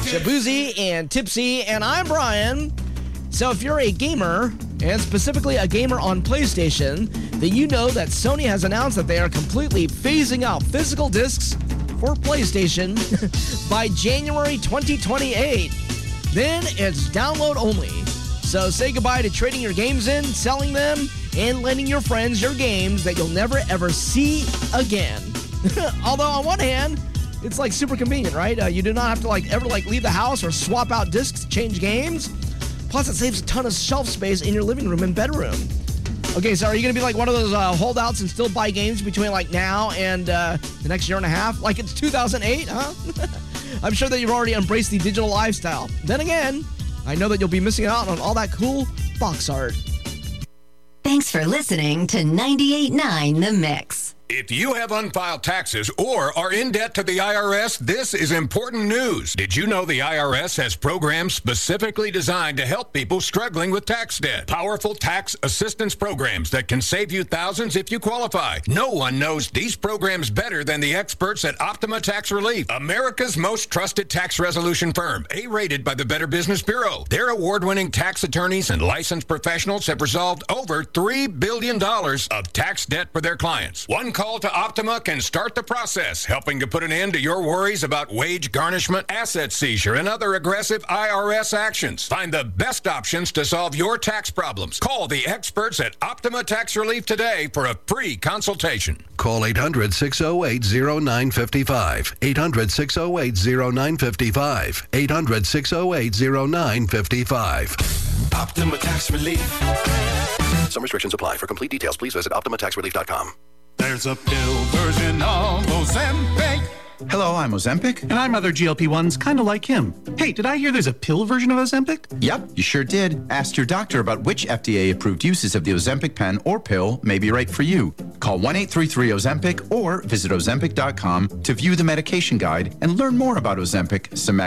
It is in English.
Shabuzi and Tipsy, and I'm Brian. So if you're a gamer, and specifically a gamer on PlayStation, then you know that Sony has announced that they are completely phasing out physical discs for PlayStation by January 2028. Then it's download only. So say goodbye to trading your games in, selling them, and lending your friends your games that you'll never ever see again. Although on one hand, it's like super convenient, right? You do not have to ever leave the house or swap out discs to change games. Plus, it saves a ton of shelf space in your living room and bedroom. Okay, so are you going to be like one of those holdouts and still buy games between now and the next year and a half? Like it's 2008, huh? I'm sure that you've already embraced the digital lifestyle. Then again, I know that you'll be missing out on all that cool box art. Thanks for listening to 98.9 The Mix. If you have unfiled taxes or are in debt to the IRS, this is important news. Did you know the IRS has programs specifically designed to help people struggling with tax debt? Powerful tax assistance programs that can save you thousands if you qualify. No one knows these programs better than the experts at Optima Tax Relief, America's most trusted tax resolution firm, A-rated by the Better Business Bureau. Their award-winning tax attorneys and licensed professionals have resolved over $3 billion of tax debt for their clients. One call to Optima can start the process, helping to put an end to your worries about wage garnishment, asset seizure, and other aggressive IRS actions. Find the best options to solve your tax problems. Call the experts at Optima Tax Relief today for a free consultation. Call 800-608-0955. 800-608-0955. 800-608-0955. Optima Tax Relief. Some restrictions apply. For complete details, please visit OptimaTaxRelief.com. There's a pill version of Ozempic. Hello, I'm Ozempic. And I'm other GLP-1s kind of like him. Hey, did I hear there's a pill version of Ozempic? Yep, you sure did. Ask your doctor about which FDA-approved uses of the Ozempic pen or pill may be right for you. Call 1-833-OZEMPIC or visit Ozempic.com to view the medication guide and learn more about Ozempic,